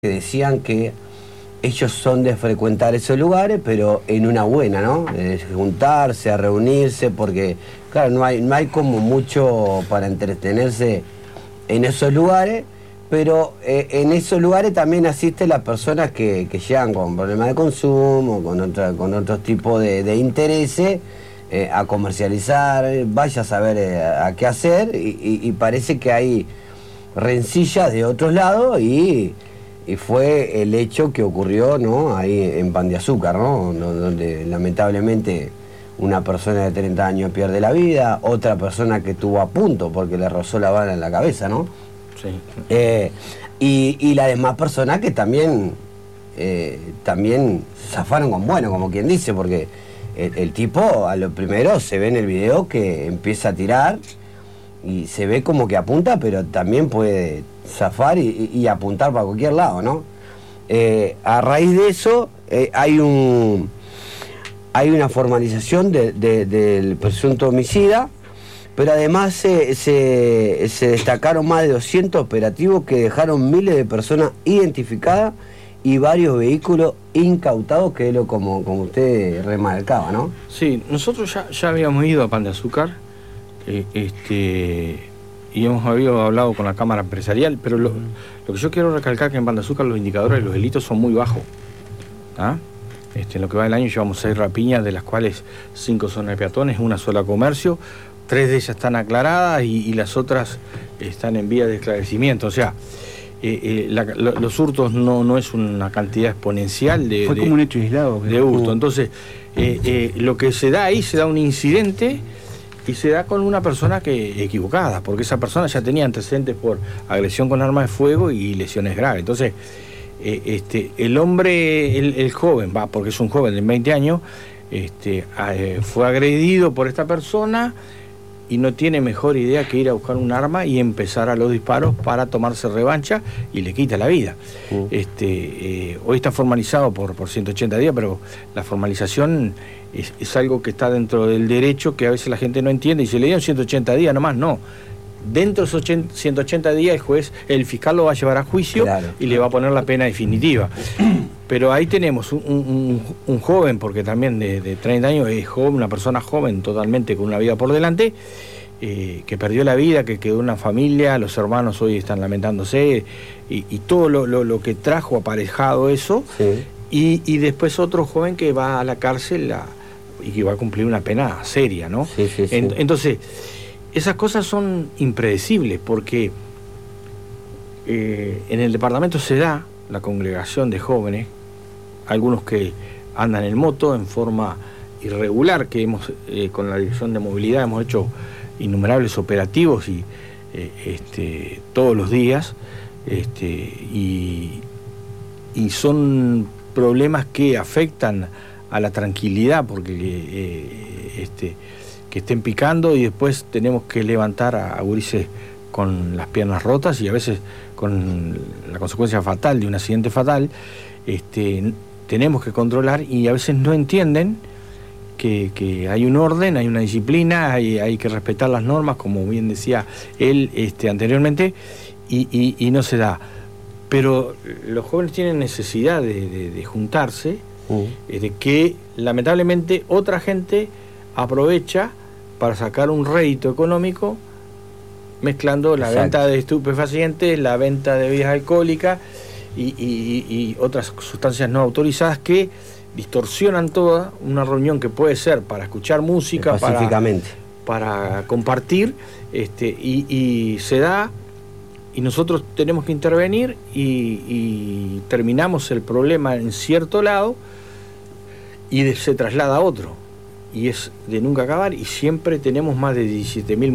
que decían que ellos son de frecuentar esos lugares, pero en una buena, ¿no? Juntarse, a reunirse, porque, claro, no hay como mucho para entretenerse en esos lugares, pero en esos lugares también asisten las personas que llegan con problemas de consumo, con otro tipo de intereses, a comercializar, vaya a saber a qué hacer, y parece que hay rencillas de otros lados, y fue el hecho que ocurrió, ¿no?, ahí en Pan de Azúcar, ¿no?, donde lamentablemente una persona de 30 años pierde la vida, otra persona que estuvo a punto porque le rozó la bala en la cabeza, ¿no? Sí. Y las demás personas que también zafaron con bueno, como quien dice, porque el tipo a lo primero se ve en el video que empieza a tirar y se ve como que apunta, pero también puede zafar y apuntar para cualquier lado, ¿no? A raíz de eso hay una formalización del presunto homicida, pero además se destacaron más de 200 operativos que dejaron miles de personas identificadas y varios vehículos incautados, que es lo como usted remarcaba, ¿no? Sí, nosotros ya habíamos ido a Pan de Azúcar, y hemos hablado con la Cámara Empresarial, pero lo que yo quiero recalcar es que en Pan de Azúcar los indicadores de los delitos son muy bajos. ¿Ah? En lo que va del año llevamos 6 rapiñas, de las cuales 5 son de peatones, una sola comercio, 3 de ellas están aclaradas y las otras están en vía de esclarecimiento. O sea, los hurtos no es una cantidad exponencial fue como un hecho aislado de hurto. Entonces, lo que se da ahí, se da un incidente y se da con una persona equivocada, porque esa persona ya tenía antecedentes por agresión con arma de fuego y lesiones graves. Entonces, el hombre, el joven, porque es un joven de 20 años, fue agredido por esta persona y no tiene mejor idea que ir a buscar un arma y empezar a los disparos para tomarse revancha, y le quita la vida. Hoy está formalizado por 180 días, pero la formalización es algo que está dentro del derecho, que a veces la gente no entiende, y se le dieron 180 días nomás, no. Dentro de esos 180 días el fiscal lo va a llevar a juicio, claro, y le va a poner la pena definitiva. Pero ahí tenemos un joven, porque también de 30 años es joven, una persona joven totalmente con una vida por delante, que perdió la vida, que quedó una familia, los hermanos hoy están lamentándose, y todo lo que trajo aparejado eso, sí. Y después otro joven que va a la cárcel y que va a cumplir una pena seria, ¿no? Sí. Entonces, esas cosas son impredecibles, porque en el departamento se da la congregación de jóvenes, algunos que andan en moto en forma irregular, que con la Dirección de Movilidad hemos hecho innumerables operativos y todos los días, y son problemas que afectan a la tranquilidad, porque que estén picando, y después tenemos que levantar a gurises con las piernas rotas y a veces con la consecuencia fatal de un accidente fatal. Tenemos que controlar, y a veces no entienden que hay un orden, hay una disciplina, hay que respetar las normas, como bien decía él anteriormente, y no se da. Pero los jóvenes tienen necesidad de juntarse, de que lamentablemente otra gente aprovecha para sacar un rédito económico, mezclando la venta de estupefacientes, la venta de bebidas alcohólicas y otras sustancias no autorizadas, que distorsionan toda una reunión que puede ser para escuchar música, para compartir, y se da, y nosotros tenemos que intervenir, y terminamos el problema en cierto lado y se traslada a otro, y es de nunca acabar, y siempre tenemos más de 17.000